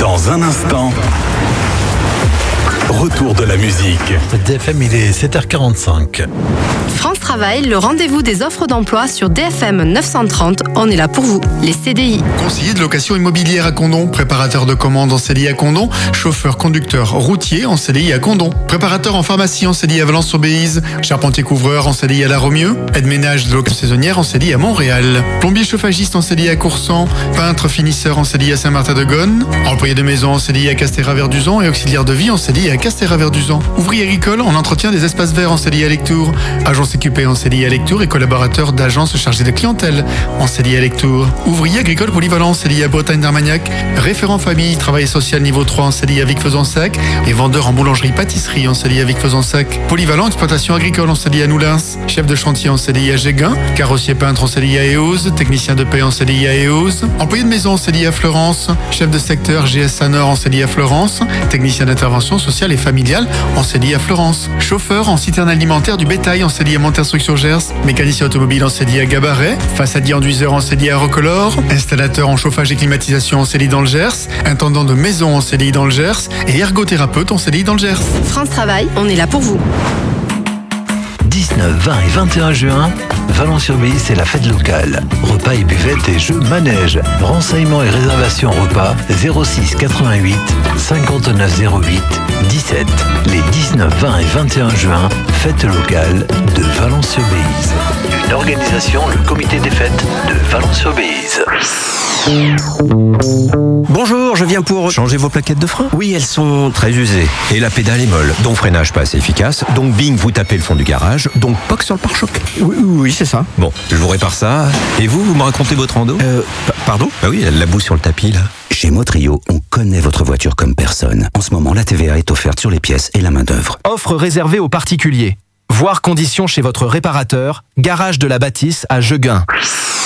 Dans un instant, retour de la musique. DFM, il est 7h45. France Travail, le rendez-vous des offres d'emploi sur DFM 930. On est là pour vous, les CDI. Conseiller de location immobilière à Condom, préparateur de commandes en CDI à Condom, chauffeur conducteur routier en CDI à Condom, préparateur en pharmacie en CDI à Valence-sur-Béize, charpentier couvreur en CDI à La Romieux, aide-ménage de location saisonnière en CDI à Montréal, plombier chauffagiste en CDI à Coursan, peintre finisseur en CDI à Saint-Martin-de-Gonne, employé de maison en CDI à Castéra-Verduzan et auxiliaire de vie en CDI à Castéra-Verduzan, ouvrier agricole en entretien des espaces verts en CDI à Lectoure, agence équipée en CDI à Lectoure et collaborateur d'agence chargée de clientèle en CDI à Lectoure, ouvrier agricole polyvalent en CDI à Bretagne-d'Armagnac, référent famille, travail social niveau 3 en CDI à Vic-Fezensac et vendeur en boulangerie-pâtisserie en CDI à Vic-Fezensac, polyvalent exploitation agricole en CDI à Noulins, chef de chantier en CDI à Géguin, carrossier peintre en CDI à Éouse, technicien de paix en CDI à Éouse, employé de maison en CDI à Fleurance, chef de secteur GSA Nord en CDI à Florence, technicien d'intervention sociale et familiale en CDI à Florence, chauffeur en citerne alimentaire du bétail en CDI à Monterstruc-sur-Gers, mécanicien automobile en CDI à Gabaret, façadier enduiseur en CDI à Roquelaure, installateur en chauffage et climatisation en CDI dans le Gers, intendant de maison en CDI dans le Gers et ergothérapeute en CDI dans le Gers. France Travail, on est là pour vous. 19, 20 et 21 juin, Valence-sur-Béize, c'est la fête locale. Repas et buvettes et jeux manège. Renseignements et réservations repas 06 88 59 08 17. Les 19, 20 et 21 juin, fête locale de Valence-sur-Béize. Une organisation, le comité des fêtes de Valence-sur-Béize. Bonjour, je viens pour... Changer vos plaquettes de frein? Oui, elles sont très usées. Et la pédale est molle, donc freinage pas assez efficace, donc bing, vous tapez le fond du garage, donc poc sur le pare-choc. Oui, c'est ça. Bon, je vous répare ça. Et vous me racontez votre rando? Pardon? Bah oui, la boue sur le tapis, là. Chez Motrio, on connaît votre voiture comme personne. En ce moment, la TVA est offerte sur les pièces et la main-d'œuvre. Offre réservée aux particuliers. Voir conditions chez votre réparateur, garage de la Bâtisse à Jeguin.